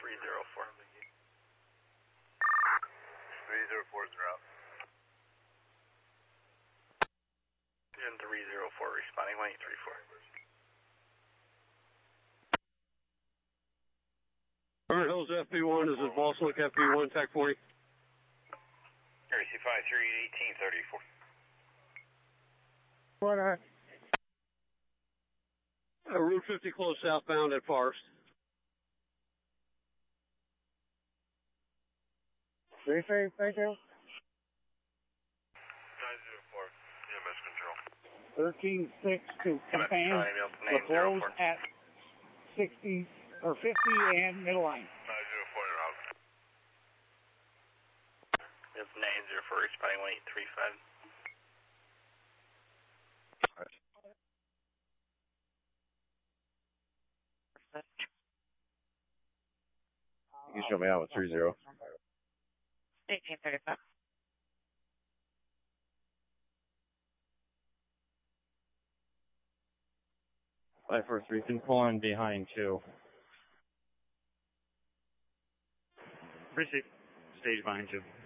304. 304 is out. And 304 responding 1834. Burnt Hills FP1, this is Boss Lick FP1, TAC 40. RC 531834. What? Route 50 close southbound at Forest. 3-3, thank you. 904, EMS control. 13-6 to Campaign. The flows at 60 or 50 and middle line. 904, you're out. It's 904 responding 1835. You can show me out with 30. 1835. Flight 43 can pull in behind 2. Appreciate stage behind 2.